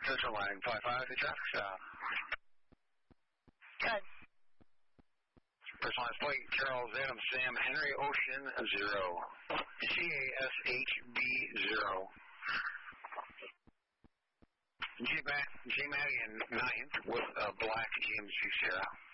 Central line 55, the traffic stop. Good. Personalized plate, Charles Adam Sam Henry Ocean 0. CASHB 0. J. Maddie in 9th with a black GMC Sierra.